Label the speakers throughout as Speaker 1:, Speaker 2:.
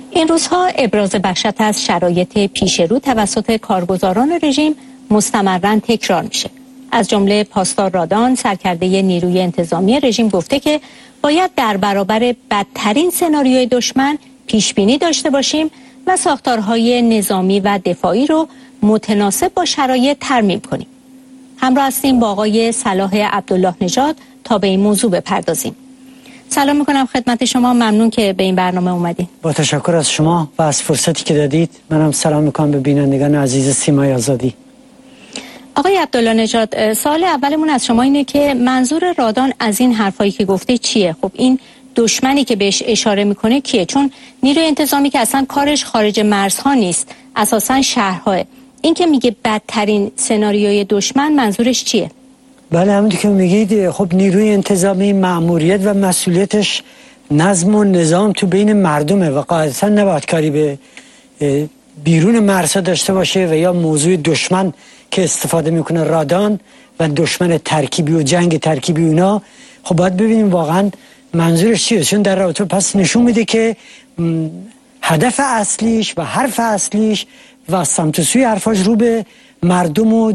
Speaker 1: این روزها ابراز وحشت از شرایط پیش رو توسط کارگزاران رژیم مستمراً تکرار میشه. از جمله پاسدار رادان، سرکرده نیروی انتظامی رژیم، گفته که باید در برابر بدترین سناریوی دشمن پیش بینی داشته باشیم و ساختارهای نظامی و دفاعی رو متناسب با شرایط ترمیم کنیم. همراه هستیم با آقای صلاح عبدالله نژاد تا به این موضوع بپردازیم. سلام میکنم خدمت شما، ممنون که به این برنامه اومدین.
Speaker 2: با تشکر از شما و از فرصتی که دادید. منم سلام میکنم به بینندگان عزیز سیمای آزادی.
Speaker 1: آقای عبدالله نژاد، سوال اولمون از شما اینه که منظور رادان از این حرفایی که گفته چیه؟ خب این دشمنی که بهش اشاره میکنه کیه؟ چون نیروی انتظامی که اصلا کارش خارج مرزها نیست، اساسا شهرها. این که میگه بدترین سناریوی دشمن منظورش چیه؟
Speaker 2: بله، همونطور که میگید، خب نیروی انتظامی مأموریت و مسئولیتش نظم و نظام تو بین مردمه و قاعدتا نباید کاری به بیرون مرزها داشته باشه و یا موضوع دشمن که استفاده میکنه رادان و دشمن ترکیبی و جنگ ترکیبی اونا. خب باید ببینیم واقعا منظورش چیه، چون در رابطه پس نشون میده که هدف اصلیش و حرف اصلیش و سمت و سوی حرفاش رو به مردم و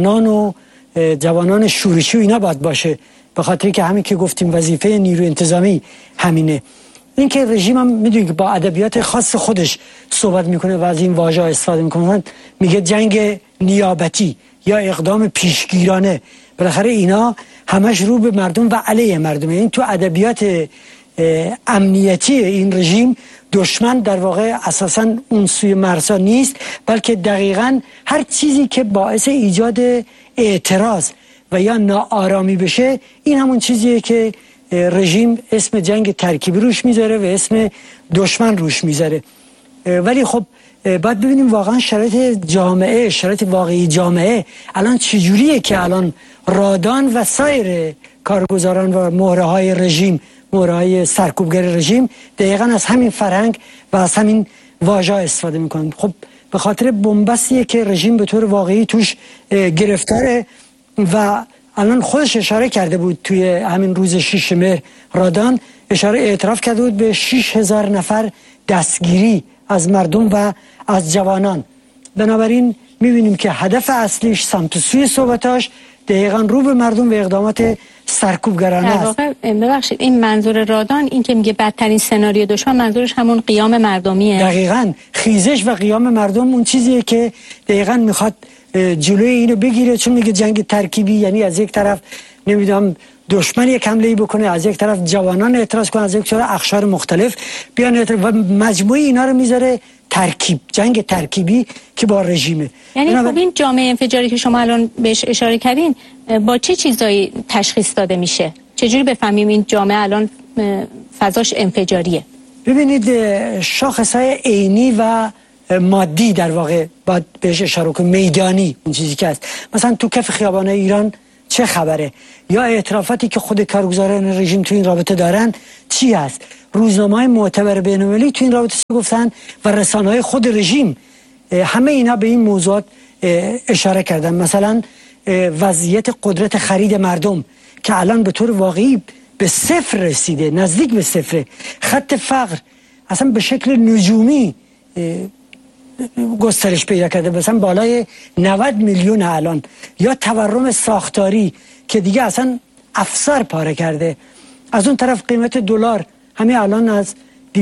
Speaker 2: جوانان شورشی و اینا باید باشه، به خاطر که همین که گفتیم وظیفه نیروی انتظامی همینه. این که رژیم هم میدونی که با ادبیات خاص خودش صحبت میکنه و از این واژه استفاده میکنه، میگه جنگ نیابتی یا اقدام پیشگیرانه. بالاخره اینا همش رو به مردم و علیه مردمه. این تو ادبیات امنیتی این رژیم دشمن در واقع اساساً اون سوی مرزها نیست، بلکه دقیقاً هر چیزی که باعث ایجاد اعتراض و یا ناآرامی بشه، این همون چیزیه که رژیم اسم جنگ ترکیبی روش میذاره و اسم دشمن روش میذاره. ولی خب باید ببینیم واقعا شرایط جامعه، شرایط واقعی جامعه الان چجوریه که الان رادان و سایر کارگزاران و مهره‌های رژیم، مهره‌های سرکوبگر رژیم دقیقاً از همین فرهنگ و از همین واژه استفاده میکنن. خب به خاطر بنبستیه که رژیم به طور واقعی توش گرفتاره و الان خودش اشاره کرده بود توی همین روز 6 مهر رادان اعتراف کرده بود به 6000 نفر دستگیری از مردم و از جوانان. بنابراین میبینیم که هدف اصلیش سمت سوی صحبتاش دقیقاً رو به مردم و اقدامات سرکوبگرانه است.
Speaker 1: ببخشید، این منظور رادان، این که میگه بدترین سناریو دشمن، منظورش همون قیام مردمیه.
Speaker 2: دقیقاً خیزش و قیام مردم اون چیزیه که دقیقاً میخواد جلوی اینو بگیره، چون میگه جنگ ترکیبی یعنی از یک طرف نمیدونم دشمن یک حمله بکنه، از یک طرف جوانان اعتراض کنن، از یک طرف اقشار مختلف بیان و مجموعه اینا رو میذاره ترکیب، جنگ ترکیبی که با رژیمه.
Speaker 1: یعنی خب این جامعه انفجاری که شما الان بهش اشاره کردین با چه چیزایی تشخیص داده میشه؟ چجوری بفهمیم این جامعه الان فضاش انفجاریه؟
Speaker 2: ببینید، شاخصهای عینی و مادی در واقع باید بهش اشاره کنیم، میدانی اون چیزی که هست. مثلا تو کف خیابان ایران چه خبره، یا اعترافاتی که خود کارگزاران رژیم تو این رابطه دارن چی هست، روزنامه‌های معتبر بین‌المللی تو این رابطه گفتن و رسانه‌های خود رژیم همه اینا به این موضوعات اشاره کردن. مثلا وضعیت قدرت خرید مردم که الان به طور واقعی به صفر رسیده، نزدیک به صفر. خط فقر اصلا به شکل نجومی گسترش پیدا کرده، مثلا بالای 90 میلیون الان. یا تورم ساختاری که دیگه اصلا افسر پاره کرده. از اون طرف قیمت دلار همین الان از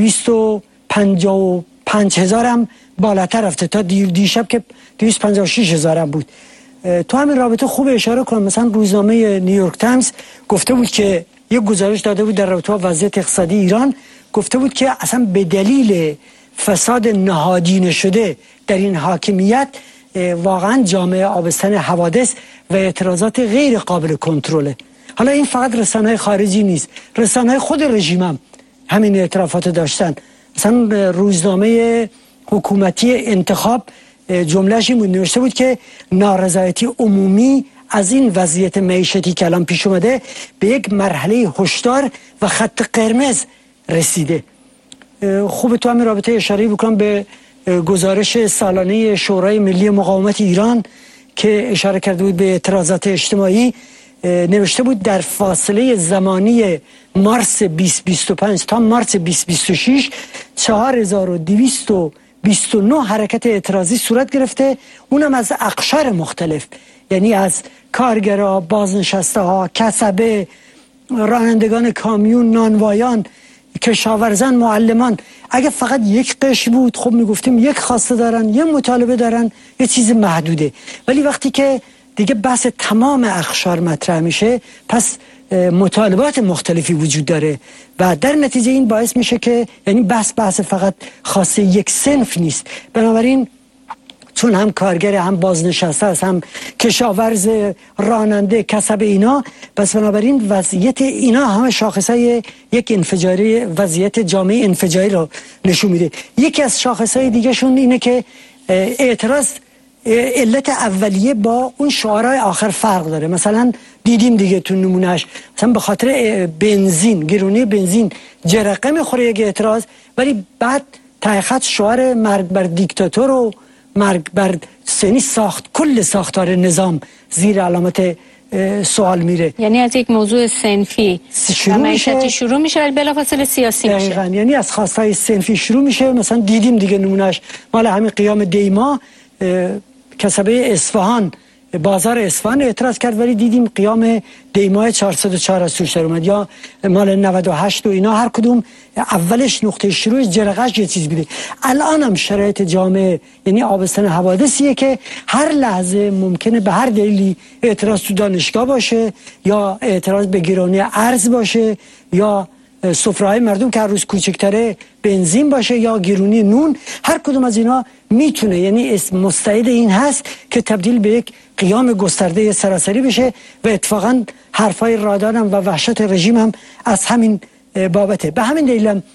Speaker 2: 255,000 هم بالاتر رفته، تا دیشب که 256,000 هم بود. تو همین رابطه خوب اشاره کنم، مثلا روزنامه نیویورک تایمز گفته بود که یک گزارش داده بود در رابطه با وضعیت اقتصادی ایران، گفته بود که اصلا به دلیل فساد نهادینه شده در این حاکمیت واقعا جامعه آبستن حوادث و اعتراضات غیر قابل کنترله. حالا این فقط رسانه‌های خارجی نیست، رسانه‌های خود رژیم هم همین اعترافات داشتن. مثلا روزنامه حکومتی انتخاب جمله‌اش این بود، نوشته بود که نارضایتی عمومی از این وضعیت معیشتی که الان پیش اومده به یک مرحله هشدار و خط قرمز رسیده. خوب تو همین رابطه اشاره بکنم به گزارش سالانه شورای ملی مقاومت ایران که اشاره کرده بود به اعتراضات اجتماعی. نوشته بود در فاصله زمانی مارس 2025 تا مارس 2026 4229 حرکت اعتراضی صورت گرفته، اونم از اقشار مختلف، یعنی از کارگرها، بازنشسته ها، کسبه، رانندگان کامیون، نانوایان، کشاورزان، معلمان. اگه فقط یک قشر بود خب میگفتیم یک خواسته دارن، یه مطالبه دارن، یه چیز محدوده. ولی وقتی که دیگه بحث تمام اقشار مطرح میشه، پس مطالبات مختلفی وجود داره و در نتیجه این باعث میشه که یعنی بحث فقط خاصه یک صنف نیست. بنابراین چون هم کارگر، هم بازنشسته است، هم کشاورز، راننده، کسب اینا، پس بنابراین وضعیت اینا همه شاخصهای یک انفجاری، وضعیت جامعه انفجاری رو نشون میده. یکی از شاخصهای دیگه شون اینه که اعتراض علت اولیه با اون شعارهای آخر فرق داره. مثلا دیدیم دیگه تو نمونهش، مثلا به خاطر بنزین، گرونی بنزین جرقه میخوره یک اعتراض، ولی بعد تایخط شعار مرگ بر دیکتاتور و مرگ بر کل ساختار نظام زیر علامت سوال میره.
Speaker 1: یعنی از یک موضوع صنفی شروع میشه بلافاصله سیاسی میشه.
Speaker 2: یعنی از خواستهای صنفی شروع میشه. مثلا دیدیم دیگه نمونهش مال همین قیام دیما، کسبه اصفهان، بازار اصفهان اعتراض کرد، ولی دیدیم قیام دیما 404 از توش در اومد، یا مال 98 و اینا، هر کدوم اولش نقطه شروع جرقش یه چیز بیده. الان هم شرایط جامعه یعنی آبستن حوادثیه که هر لحظه ممکنه به هر دلیلی اعتراض تو دانشگاه باشه، یا اعتراض به گرانی ارز باشه، یا سفره‌های مردم که هر روز کوچکتره بنزین باشه، یا گرونی نون. هر کدوم از اینا میتونه، یعنی مستعد این هست که تبدیل به یک قیام گسترده سراسری بشه و اتفاقا حرفای رادان هم و وحشت رژیم هم از همین بابته. به همین دلیل هم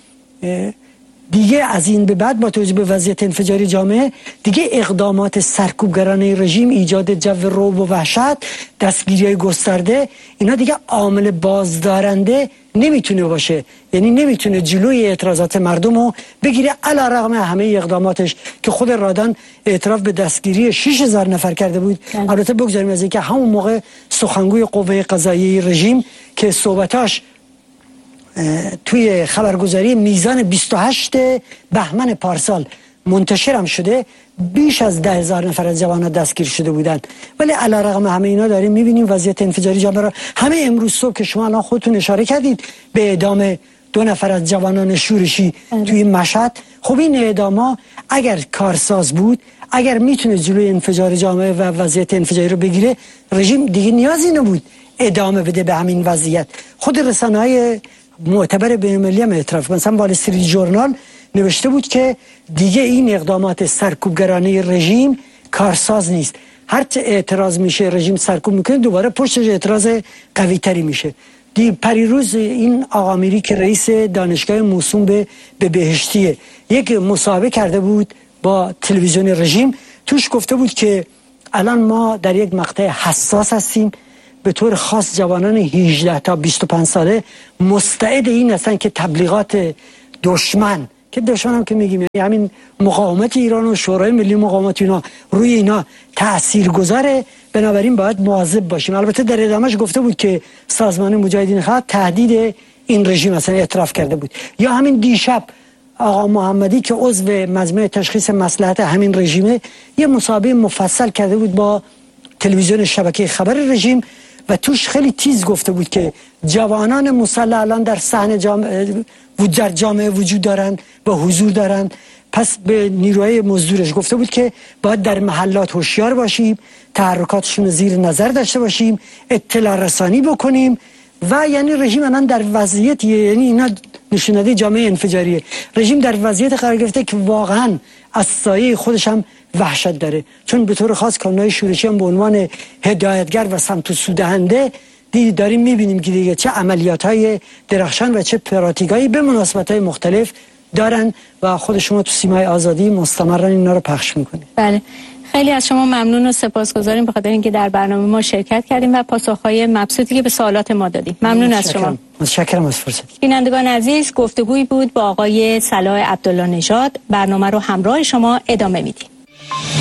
Speaker 2: دیگه از این به بعد با توجه به وضعیت انفجاری جامعه دیگه اقدامات سرکوبگرانه رژیم، ایجاد جو رعب و وحشت، دستگیری‌های گسترده، اینا دیگه عامل بازدارنده نمیتونه باشه. یعنی نمیتونه جلوی اعتراضات مردم رو بگیره، علیرغم همه اقداماتش که خود رادان اعتراف به دستگیری 6000 نفر کرده بود. البته بگذاریم از اینکه همون موقع سخنگوی قوه قضاییه رژیم که صحبتاش توی خبرگزاری میزان 28 بهمن پارسال منتشر هم شده، بیش از 10,000 نفر از جوانان دستگیر شده بودند. ولی علیرغم همه اینا داریم میبینیم وضعیت انفجاری جامعه را. همه امروز صبح که شما الان خودتون اشاره کردید به اعدام 2 نفر از جوانان شورشی توی مشهد، خب این اعداما اگر کارساز بود، اگر میتونه جلوی انفجار جامعه و وضعیت انفجاری رو بگیره، رژیم دیگه نیازی نبود ادامه بده به همین وضعیت. خود رسانه‌های معتبر بین‌المللی هم اعتراف، مثلا وال استریت ژورنال نوشته بود که دیگه این اقدامات سرکوبگرانه رژیم کارساز نیست. هر چه اعتراض میشه رژیم سرکوب میکنه، دوباره پشتش اعتراض قوی تری میشه. پریروز این آقا میری که رئیس دانشگاه موسوم به بهشتیه، یک مصاحبه کرده بود با تلویزیون رژیم، توش گفته بود که الان ما در یک مقطع حساس هستیم، به طور خاص جوانان 18 تا 25 ساله مستعد این هستن که تبلیغات دشمن، که دشمن هم که میگیم یعنی همین مقاومت ایران و شورای ملی مقاومت اینا، روی اینا تأثیر گذاره، بنابراین باید مواظب باشیم. البته در ادامهش گفته بود که سازمان مجاهدین خلق تهدید این رژیم مثلا اعتراف کرده بود. یا همین دیشب آقا محمدی که عضو مجمع تشخیص مصلحت همین رژیمه، یه مصاحبه مفصل کرده بود با تلویزیون شبکه خبر رژیم و توش خیلی تیز گفته بود که جوانان مسلح الان در صحن جامعه وجود دارن و حضور دارن. پس به نیروهای مزدورش گفته بود که باید در محلات هوشیار باشیم، تحرکاتشون زیر نظر داشته باشیم، اطلاع رسانی بکنیم. و یعنی رژیم الان در وضعیتیه، یعنی اینا نشونده جامعه انفجاریه، رژیم در وضعیت قرار گرفته که واقعا از سایه خودش هم وحشت داره. چون به طور خاص کانونهای شورشی هم به عنوان هدایتگر و سمت و سو دهنده داریم میبینیم که دیگه چه عملیات‌های درخشان و چه پراتیکایی به مناسبت‌های مختلف دارن و خود شما تو سیمای آزادی مستمرا اینا رو پخش میکنید.
Speaker 1: بله، خیلی از شما ممنون و سپاسگزاریم به خاطر اینکه در برنامه ما شرکت کردیم و پاسخ‌های مبسوطی که به سوالات ما دادیم. ممنون از شما.
Speaker 2: متشکرم از فرصت.
Speaker 1: بینندگان عزیز، گفتگویی بود با آقای صلاح عبدالله نژاد. برنامه رو همراه شما ادامه میدیم.